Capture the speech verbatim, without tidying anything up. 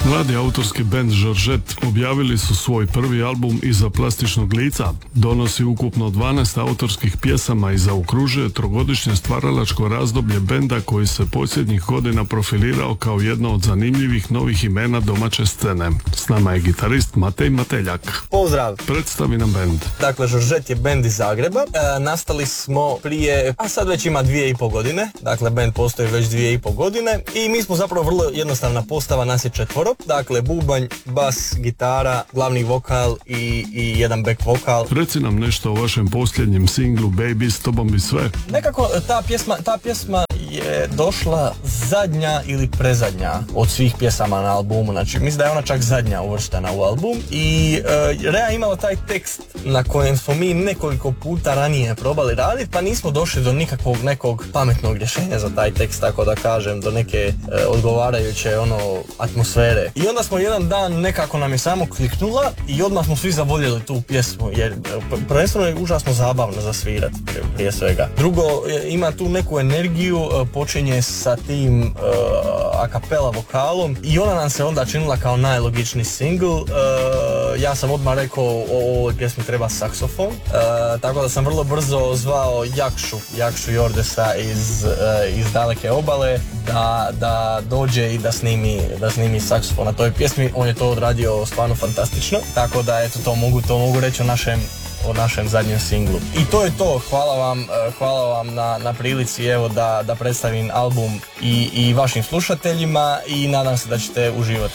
Mladi autorski bend Georgette objavili su svoj prvi album Iza plastičnog lica. Donosi ukupno dvanaest autorskih pjesama i zaokružuje trogodišnje stvaralačko razdoblje benda koji se posljednjih godina profilirao kao jedno od zanimljivih novih imena domaće scene. S nama je gitarist Matej Mateljak. Pozdrav! Predstavi nam bend. Dakle, Georgette je bend iz Zagreba. E, nastali smo prije, a sad već ima dvije i po godine. Dakle, bend postoji već dvije i po godine i mi smo zapravo vrlo jednostavna postava, nas je četvoro. Dakle, bubanj, bas, gitara, glavni vokal i, i jedan back vokal. Reci nam nešto o vašem posljednjem singlu Baby, s tobom bi sve. Nekako ta pjesma, ta pjesma je došla zadnja ili prezadnja od svih pjesama na albumu. Znači, mislim da je ona čak zadnja uvrštena u album. I e, Rea imala taj tekst na kojem smo mi nekoliko puta ranije probali raditi, pa nismo došli do nikakvog nekog pametnog rješenja za taj tekst, tako da kažem, do neke e, odgovarajuće ono atmosfere. I onda smo jedan dan, nekako nam je samo kliknula i odmah smo svi zavoljeli tu pjesmu, jer prvenstveno je užasno zabavno za svirat prije svega. Drugo, ima tu neku energiju, počinje sa tim uh, a cappella vokalom i ona nam se onda činila kao najlogičniji single. Uh, ja sam odmah rekao o ovoj pjesmi treba saksofon, uh, tako da sam vrlo brzo zvao Jakšu, Jakšu Jordesa iz, uh, iz Daleke obale da, da dođe i da snimi, da snimi saksofon na toj pjesmi. On je to odradio stvarno fantastično, tako da eto to mogu, to mogu reći o našem o našem zadnjem singlu. I to je to, hvala vam, hvala vam na, na prilici evo da, da predstavim album i, i vašim slušateljima i nadam se da ćete uživati.